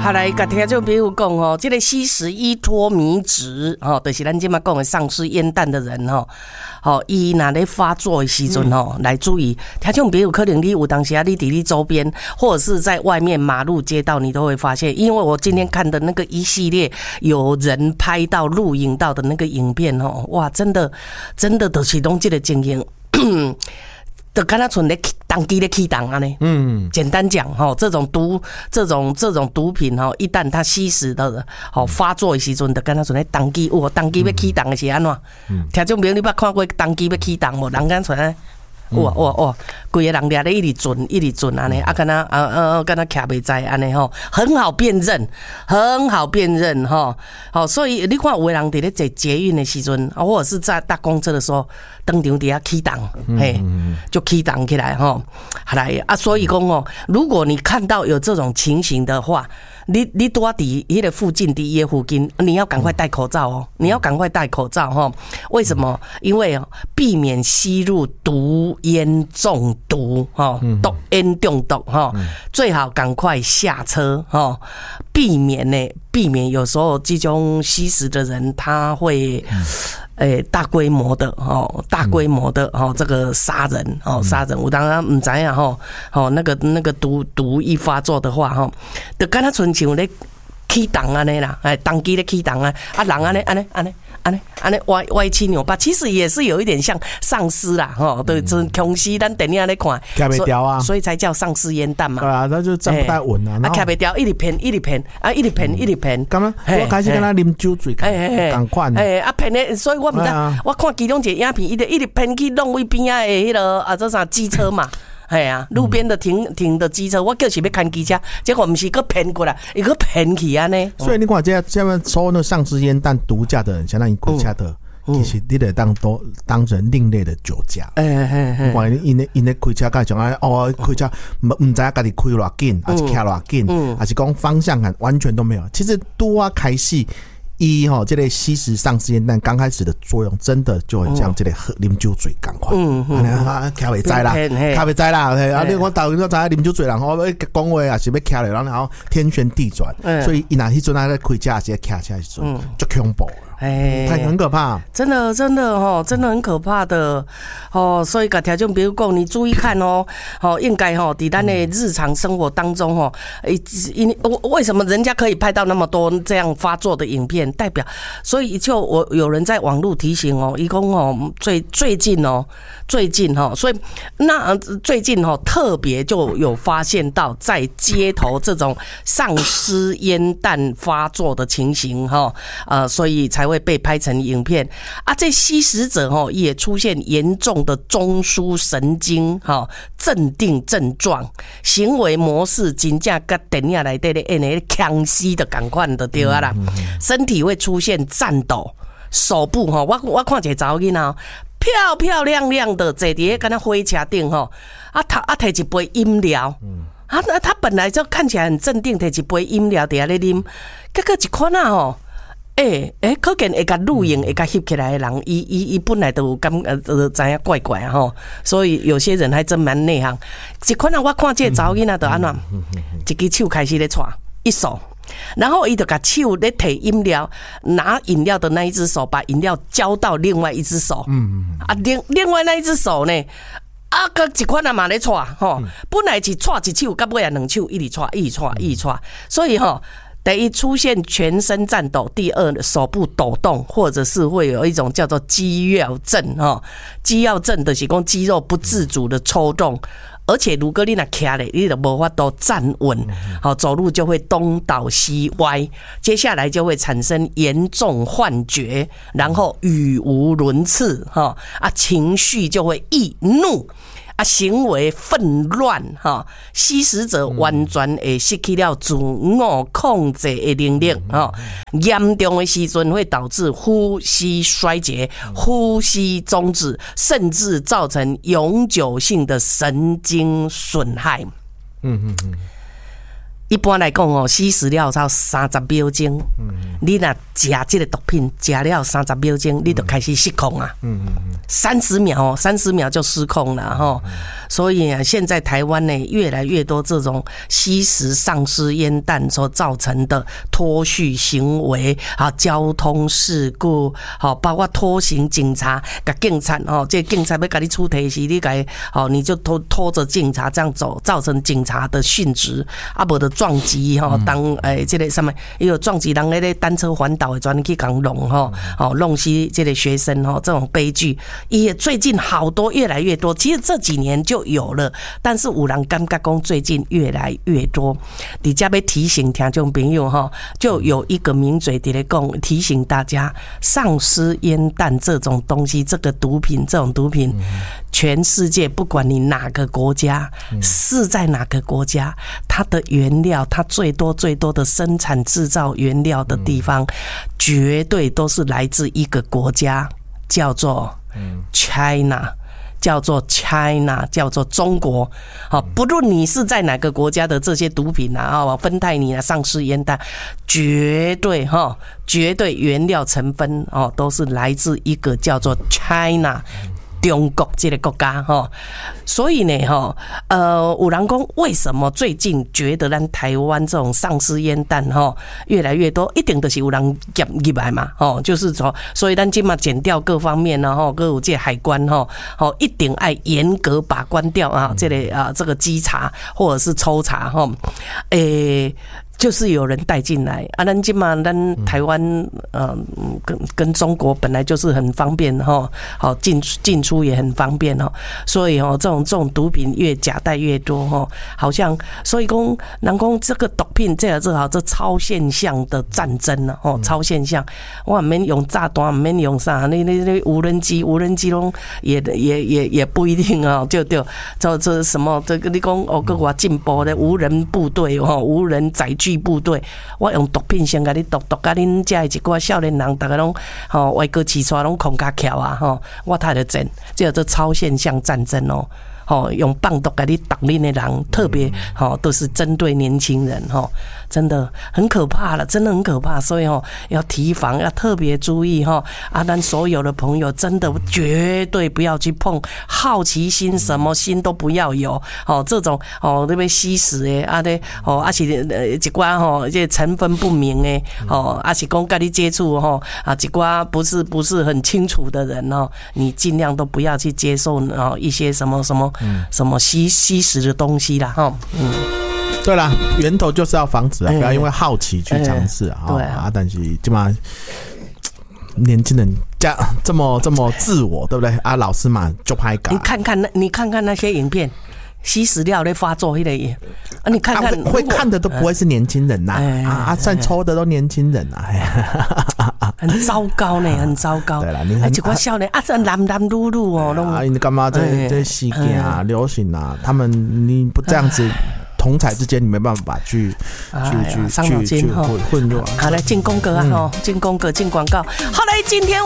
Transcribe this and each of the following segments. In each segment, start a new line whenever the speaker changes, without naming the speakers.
好来，甲听众朋友讲哦，这个吸食依托迷质哦，就是咱今嘛讲的丧尸烟弹的人哦，伊若咧发作的时阵哦，来注意，听众朋友可能你有当时啊，你伫你周边或者是在外面马路街道，你都会发现，因为我今天看的那个一系列有人拍到、录影到的那个影片哦，哇，真的就是拢这个情形。就敢若像咧当机咧起档啊呢，简单讲哈，这种毒品哈，一旦它吸食的发作的时阵，就敢若像咧当机，当机要起档的是安怎？听众朋友，你捌看过当机要起档无？人敢像咧？哇！规个人掠咧一直准安尼，敢若敢若徛袂在安尼吼，很好辨认吼。所以你看有个人伫咧坐捷运的时阵，或者是在搭公车的时候，当场底下起档，嘿，就起档起来吼。好来啊，所以讲哦，如果你看到有这种情形的话，你住在迄个附近，伫伊附近，你要赶快戴口罩哦！你要赶快戴口罩哈！为什么？因为避免吸入毒烟中毒哈，毒烟中毒哈，最好赶快下车哈，避免有时候这种吸食的人他会。大规模的这个杀人，我当然唔知呀那个毒一发作的话就敢若像咧起档安尼啦，当机咧起档啊，人安尼歪七扭八，其实也是有一点像丧尸啦，对，就是恐袭咱电影咧看，
徛袂掉啊，
所以才叫丧尸烟弹嘛。
对啊，那就站不太稳啊。
徛袂掉，一直骗，一直骗。
咁啊，我开始跟他啉酒醉，同款。
骗的，所以我唔知，我看其中一个影片，一直骗去弄位边仔的迄个这啥机车嘛。路边的停的机车，我就是要看机车，结果不是个骗过来，一个骗去安尼。
所以你看，这边抽那丧尸烟弹毒驾的人，相当于开车的，其实你得当成另类的酒驾。你看，因咧开车介讲啊，开车唔知家己开偌紧，还是开偌紧，还是讲方向感完全都没有。其实拄啊开始。这类吸食丧尸烟弹刚开始的作用，真的就很像这类啉酒醉同款。徛袂在啦，你我到时候知啉酒醉人，我要讲话也是要徛咧，然后天旋地转，所以伊若迄阵咧开车也是徛车时阵，就恐怖。很可怕，
真的很可怕的所以甲听众朋友讲，你注意看应该在咱的日常生活当中为什么人家可以拍到那么多这样发作的影片？代表，所以就有人在网络提醒伊讲最近所以那最近特别就有发现到在街头这种丧尸烟弹发作的情形所以才会被拍成影片啊。这吸食者也出现严重的中枢神经镇定症状，行为模式真正跟电影内底咧演的强吸的同款就对啊啦，身体会出现颤抖，手部我看一个查某囡仔漂漂亮亮的坐伫敢若火车顶摕一杯饮料，他本来就看起来很镇定，摕一杯饮料伫遐咧啉，结果一看可见会甲录影会甲翕起来的人，伊本来都有知影怪怪所以有些人还真蛮内行。一看我看这个查某囡仔就安怎，一只手开始咧抓一手。然后伊就把手咧摕饮料，拿饮料的那一只手把饮料交到另外一只手，另外那一只手呢，个一款嘛咧抓本来是抓一手，到尾两手一直抓，所以第一出现全身颤抖，第二手部抖动，或者是会有一种叫做肌药症肌药症就是讲肌肉不自主的抽动。而且如果你若徛咧，你就无法度站稳，走路就会东倒西歪，接下来就会产生严重幻觉，然后语无伦次，情绪就会易怒。行为纷乱吸食者完全会失去了自我控制的能力严重的时阵会导致呼吸衰竭、呼吸中止，甚至造成永久性的神经损害。 一般来讲哦，吸食了才30秒钟，你若食这个毒品，食了30秒钟，你就开始失控啊，30秒，30秒就失控了哈。所以啊，现在台湾呢越来越多这种吸食丧尸烟弹所造成的脱序行为啊，交通事故，好，包括拖行警察，甲警察哦，这警察要甲你出题时，你甲哦，你就拖着警察这样走，造成警察的殉职，啊，无的撞击哈，当这个什么，也有撞击人那个单车环岛的专去讲弄哈，哦弄死这个学生哈，这种悲剧也最近好多，越来越多。其实这几年就有了，但是有人感觉讲最近越来越多。你家要提醒听众朋友哈，就有一个名嘴在咧讲，提醒大家，丧尸烟弹这种东西，这个毒品，这种毒品，全世界不管你哪个国家，是在哪个国家，它的原料，它最多的生产制造原料的地方，绝对都是来自一个国家，叫做 China。叫做 China， 叫做中国，好，不论你是在哪个国家的这些毒品啊，芬太尼啊，丧尸烟弹，绝对原料成分哦，都是来自一个叫做 China。中国这个国家哈，所以呢有人讲为什么最近觉得咱台湾这种丧尸烟弹越来越多，一定就是有人夹入来嘛，就是说，所以咱今嘛检调各方面呢，各有这海关一定要严格把关掉啊，这个稽查或者是抽查就是有人带进来啊，咱今嘛咱台湾跟中国本来就是很方便好进出也很方便所以这种毒品越夹带越多好像所以讲人讲这个毒品这超现象的战争超现象，我唔免用炸弹，唔免用啥，那无人机拢也不一定就这什么这个你讲跟我进步的无人部队无人载具部队，我用毒品先甲你毒甲恁遮一寡少年人，大家拢外国起出拢空甲翘啊我睇得真，这超现象战争用棒毒给你挡恁的人，特别都是针对年轻人真的很可怕了，真的很可怕，所以要提防，要特别注意咱所有的朋友真的绝对不要去碰，好奇心什么心都不要有这种那边吸食的是一寡这成分不明的是讲跟你接触一寡不是很清楚的人你尽量都不要去接受一些什么吸食的东西啦
对啦，源头就是要防止不要因为好奇去尝试
对
但是基本上年轻人这么自我，对不对老师嘛就拍搞，
你看看那些影片。吸食料在发作那个也你看看
会看的都不会是年轻人呐算抽的都年轻人
很糟糕呢，很糟糕。
对啦，你很
一寡少年这男女女
你干嘛这西件流行他们你不这样子。同才之间你没办法去混入
好，来进公格进公格进广告。好来，今天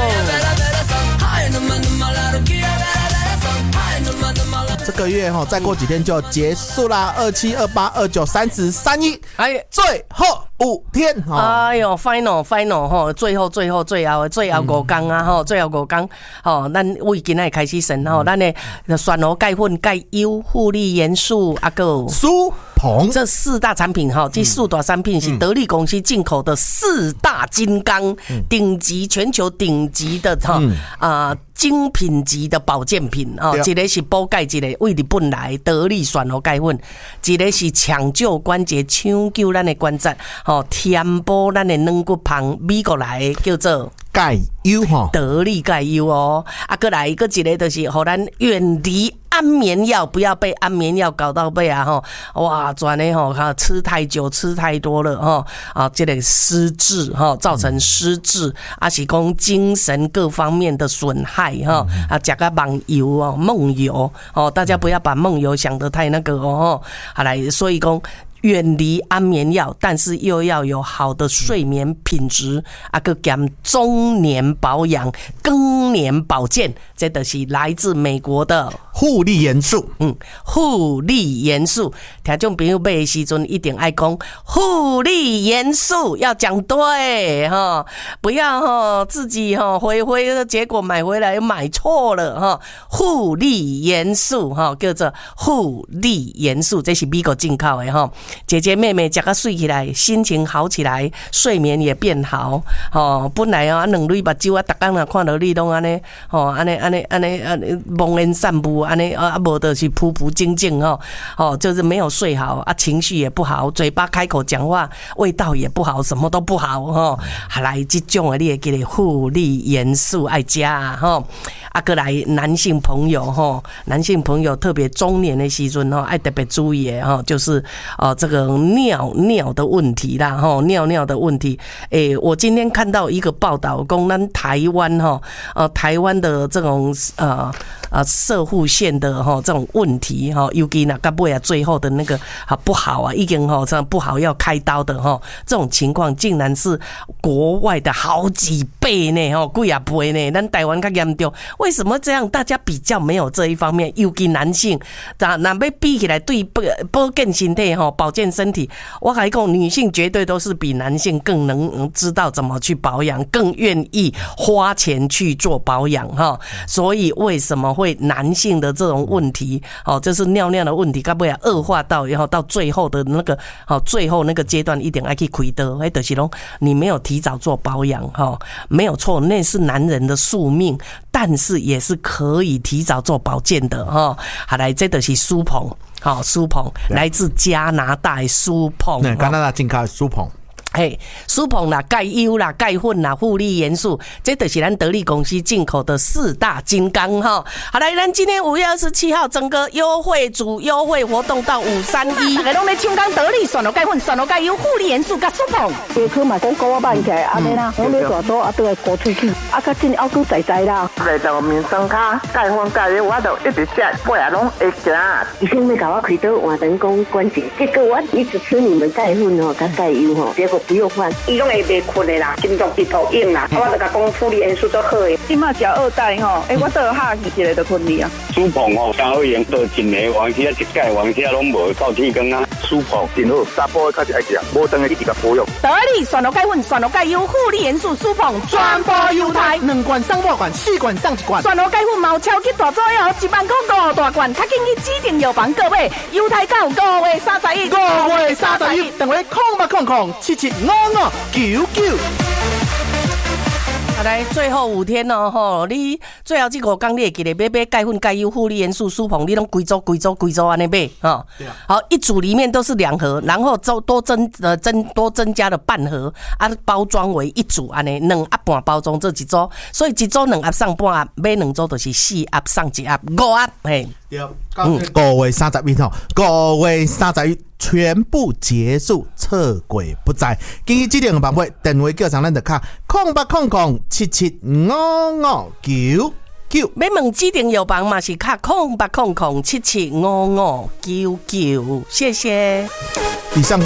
这个月再过几天就结束啦，27、28、29、30、31，最后5天
哎呦 final 最后最后5天啊最后5天咱为今仔开始算咱的酸核钙粉钙优护力元素个
苏鹏
这4大产品这4大产品是得力公司进口的4大金刚，全球顶级的精品级的保健品一个是补钙，一个为日本来得力酸核钙粉，一个是抢救关节，抢救咱的关节填补咱的软骨棒，美国来叫做
钙优
得力钙优再来一个就是让咱远离安眠药，不要被安眠药搞到背哇转的吃太久吃太多了这个失智造成失智是讲精神各方面的损害吃个梦游大家不要把梦游想得太那个好来，所以讲远离安眠药，但是又要有好的睡眠品质，个兼中年保养、更年保健，这就是来自美国的
护理元素。
护理元素，听众朋友买的时阵一定爱讲护理元素，要讲对哈，不要哈自己哈灰的结果买回来买错了哈。护理元素哈叫做护理元素，这是美国进口的哈。姐姐妹妹吃个睡起来，心情好起来，睡眠也变好。本来两蕊目睭逐工看到你拢安尼，安尼蒙眼散步，安尼无就是普普静静就是没有睡好情绪也不好，嘴巴开口讲话味道也不好，什么都不好来这种的你会记得护理元素爱吃过来男性朋友特别中年的时阵爱特别注意的就是这个尿的问题啦尿的问题。我今天看到一个报道，讲咱台湾的这种射护线的这种问题尤其那到尾最后的那个不好已经这样不好要开刀的这种情况，竟然是国外的好几倍呢几啊倍呢，咱台湾较严重。为什么这样？大家比较没有这一方面，尤其男性，那要比起来对保健身体保健身体，我跟你讲，女性绝对都是比男性更能知道怎么去保养，更愿意花钱去做保养所以为什么会男性的这种问题就是尿的问题，到尾恶化到然后到最后的那个最后那个阶段，一定要去开刀。就是说你没有提早做保养没有错，那是男人的宿命，但是也是可以提早做保健的好来，这就是苏鹏苏鹏来自加拿大的苏鹏，
加拿大进口的苏鹏。
苏鹏啦、钙优啦、钙粉啦、护理元素，这就是咱得力公司进口的4大金刚好来，咱今天5月27号整个优惠活动到531，
大家拢在抢讲得力选罗钙粉、选罗钙优、护理元素甲苏鹏。下课嘛广告办起来安尼啦，拢咧大多都会过出去，较真还佫在啦。
来到面霜卡、钙粉、钙优，我就一直吃，尾仔拢会行。
医生要甲我开刀换人工关节，结果我一直吃你们钙粉甲钙优结果不用换，伊拢会袂困的啦，心脏直头硬啦。我就甲讲护理元素做好的，今麦食2代我倒下去一个就困去啊。
苏鹏刚好用到真的，往时一钙，往时拢无到铁缸啊。
苏鹏真好，查甫较是爱食，无当个一直甲保养。
得力选罗钙粉、选罗钙优、护理元素苏鹏全部优待
，2罐送2罐，4罐送1罐。
选罗钙粉毛超级大作1万块5大罐，较紧去指定药房购买，优待到5月31。
5月31，电话0800775599。
来，最后5天你最后这5天你会记得买钙粉、钙优、护理元素、苏鹏，你拢规组安尼买好，一组里面都是2盒，然后多增加了半盒包装为1组安尼，2盒半包装这几组，所以1组2盒送半盒，买2组就是4盒送1盒，5盒
对，5月31，5月31。全部结束，撤轨不在。建议指定的办法，电话叫上咱的卡0800775599。
要问指定药房嘛是卡0800775599，谢谢。
以上。